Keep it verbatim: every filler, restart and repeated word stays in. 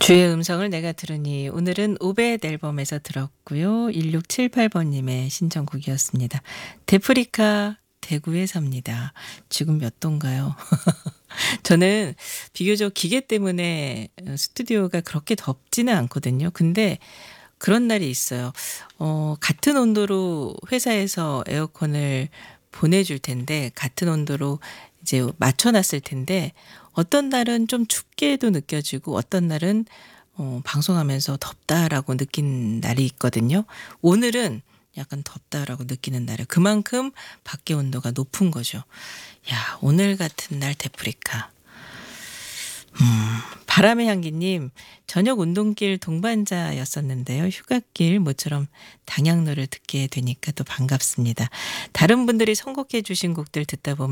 주의 음성을 내가 들으니 오늘은 오벳 앨범에서 들었고요. 일육칠팔 번님의 신청곡이었습니다. 데프리카 대구에 삽니다. 지금 몇 도인가요? 저는 비교적 기계 때문에 어 스튜디오가 그렇게 덥지는 않거든요. 근데 그런 날이 있어요. 어 같은 온도로 회사에서 에어컨을 보내줄 텐데 같은 온도로 이제 맞춰 놨을 텐데 어떤 날은 좀 춥게도 느껴지고 어떤 날은 어 방송하면서 '덥다.'라고 느낀 날이 있거든요. 오늘은 약간 '덥다.'라고 느끼는 날이에요. 그만큼 밖의 온도가 높은 거죠. 야, 오늘 같은 날 데프리카. 음. 바람의 향기님, 저녁 운동길 동반자였었는데요. 휴갓길 모처럼 당향로를 듣게 되니까 또 반갑습니다. 다른 분들이 선곡해 주신 곡들 듣다 보면